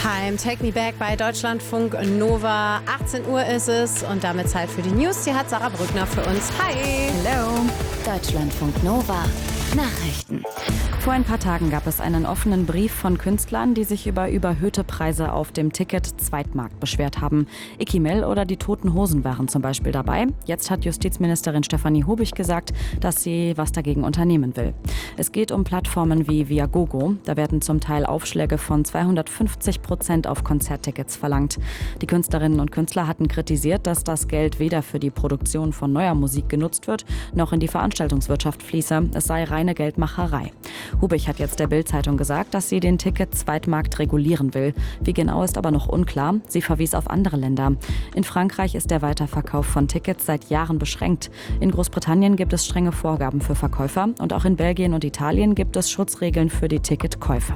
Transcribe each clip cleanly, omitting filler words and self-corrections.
Time. Take Me Back bei Deutschlandfunk Nova. 18 Uhr ist es und damit Zeit für die News. Die hat Sarah Brückner für uns. Hi! Hello! Deutschlandfunk Nova. Nachrichten. Vor ein paar Tagen gab es einen offenen Brief von Künstlern, die sich über überhöhte Preise auf dem Ticket-Zweitmarkt beschwert haben. Ikimel oder die Toten Hosen waren zum Beispiel dabei. Jetzt hat Justizministerin Stefanie Hubich gesagt, dass sie was dagegen unternehmen will. Es geht um Plattformen wie Viagogo. Da werden zum Teil Aufschläge von 250% auf Konzerttickets verlangt. Die Künstlerinnen und Künstler hatten kritisiert, dass das Geld weder für die Produktion von neuer Musik genutzt wird, noch in die Veranstaltungswirtschaft fließe. Es sei reine Geldmacherei. Hubich hat jetzt der Bild-Zeitung gesagt, dass sie den Ticket-Zweitmarkt regulieren will. Wie genau ist aber noch unklar. Sie verwies auf andere Länder. In Frankreich ist der Weiterverkauf von Tickets seit Jahren beschränkt. In Großbritannien gibt es strenge Vorgaben für Verkäufer und auch in Belgien und Italien gibt es Schutzregeln für die Ticketkäufer.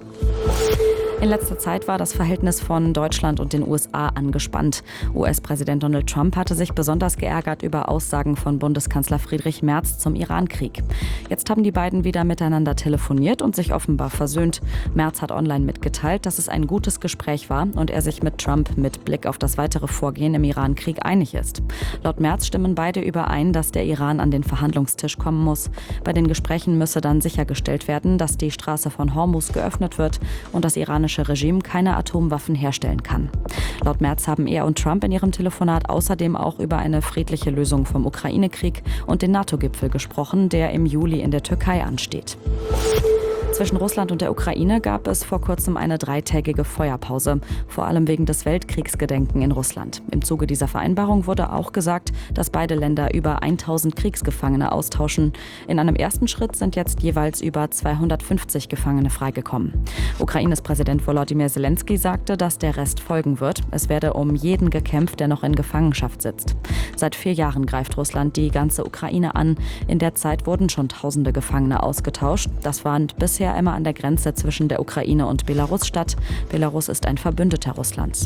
In letzter Zeit war das Verhältnis von Deutschland und den USA angespannt. US-Präsident Donald Trump hatte sich besonders geärgert über Aussagen von Bundeskanzler Friedrich Merz zum Iran-Krieg. Jetzt haben die beiden wieder miteinander telefoniert und sich offenbar versöhnt. Merz hat online mitgeteilt, dass es ein gutes Gespräch war und er sich mit Trump mit Blick auf das weitere Vorgehen im Iran-Krieg einig ist. Laut Merz stimmen beide überein, dass der Iran an den Verhandlungstisch kommen muss. Bei den Gesprächen müsse dann sichergestellt werden, dass die Straße von Hormuz geöffnet wird und das iranische Regime keine Atomwaffen herstellen kann. Laut Merz haben er und Trump in ihrem Telefonat außerdem auch über eine friedliche Lösung vom Ukraine-Krieg und den NATO-Gipfel gesprochen, der im Juli in der Türkei ansteht. Zwischen Russland und der Ukraine gab es vor kurzem eine 3-tägige Feuerpause, vor allem wegen des Weltkriegsgedenken in Russland. Im Zuge dieser Vereinbarung wurde auch gesagt, dass beide Länder über 1000 Kriegsgefangene austauschen. In einem ersten Schritt sind jetzt jeweils über 250 Gefangene freigekommen. Ukraines Präsident Volodymyr Zelensky sagte, dass der Rest folgen wird. Es werde um jeden gekämpft, der noch in Gefangenschaft sitzt. Seit 4 Jahren greift Russland die ganze Ukraine an. In der Zeit wurden schon tausende Gefangene ausgetauscht. Das fand bisher immer an der Grenze zwischen der Ukraine und Belarus statt. Belarus ist ein Verbündeter Russlands.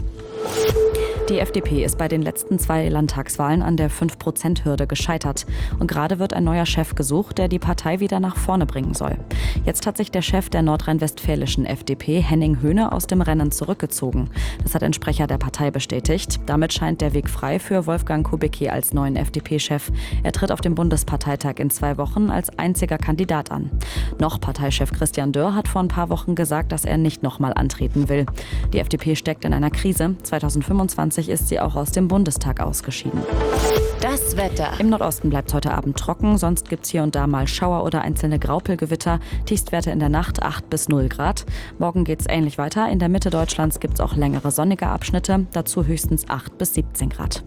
Die FDP ist bei den letzten 2 Landtagswahlen an der 5%-Hürde gescheitert. Und gerade wird ein neuer Chef gesucht, der die Partei wieder nach vorne bringen soll. Jetzt hat sich der Chef der nordrhein-westfälischen FDP, Henning Höhne, aus dem Rennen zurückgezogen. Das hat ein Sprecher der Partei bestätigt. Damit scheint der Weg frei für Wolfgang Kubicki als neuen FDP-Chef. Er tritt auf dem Bundesparteitag in 2 Wochen als einziger Kandidat an. Noch Parteichef Christian Dürr hat vor ein paar Wochen gesagt, dass er nicht nochmal antreten will. Die FDP steckt in einer Krise. 2025 ist sie auch aus dem Bundestag ausgeschieden. Das Wetter. Im Nordosten bleibt es heute Abend trocken, sonst gibt es hier und da mal Schauer oder einzelne Graupelgewitter. Tiefstwerte in der Nacht 8 bis 0 Grad. Morgen geht es ähnlich weiter. In der Mitte Deutschlands gibt es auch längere sonnige Abschnitte, dazu höchstens 8 bis 17 Grad.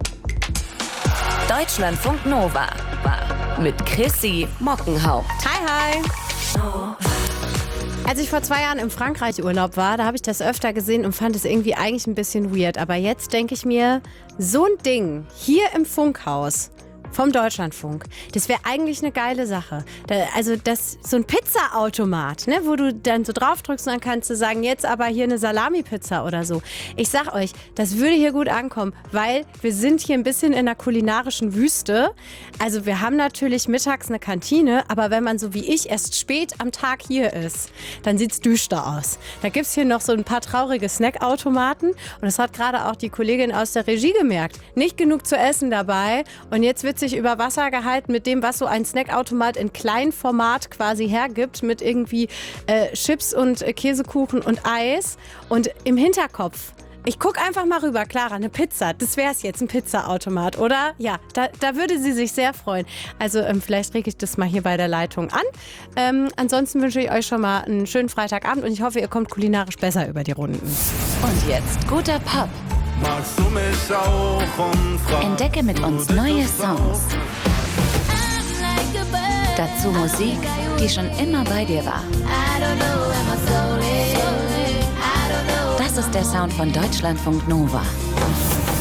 Deutschlandfunk Nova mit Chrissy Mockenhaupt. Hi, hi. Als ich vor 2 Jahren im Frankreich-Urlaub war, da habe ich das öfter gesehen und fand es irgendwie eigentlich ein bisschen weird. Aber jetzt denke ich mir, so ein Ding hier im Funkhaus vom Deutschlandfunk, das wäre eigentlich eine geile Sache. So ein Pizzaautomat, ne, wo du dann so drauf drückst und dann kannst du sagen, jetzt aber hier eine Salami-Pizza oder so. Ich sag euch, das würde hier gut ankommen, weil wir sind hier ein bisschen in einer kulinarischen Wüste. Also wir haben natürlich mittags eine Kantine, aber wenn man so wie ich erst spät am Tag hier ist, dann sieht's düster aus. Da gibt's hier noch so ein paar traurige Snackautomaten und das hat gerade auch die Kollegin aus der Regie gemerkt. Nicht genug zu essen dabei und jetzt wird sich über Wasser gehalten mit dem, was so ein Snackautomat in Kleinformat quasi hergibt, mit irgendwie Chips und Käsekuchen und Eis. Und im Hinterkopf, ich gucke einfach mal rüber, Clara, eine Pizza, das wäre es jetzt, ein Pizzaautomat, oder? Ja, da würde sie sich sehr freuen. Also vielleicht rege ich das mal hier bei der Leitung an. Ansonsten wünsche ich euch schon mal einen schönen Freitagabend und ich hoffe, ihr kommt kulinarisch besser über die Runden. Und jetzt guter Pop. Magst du mich auch umfragen? Entdecke mit uns neue Songs. Dazu Musik, die schon immer bei dir war. Das ist der Sound von Deutschlandfunk Nova.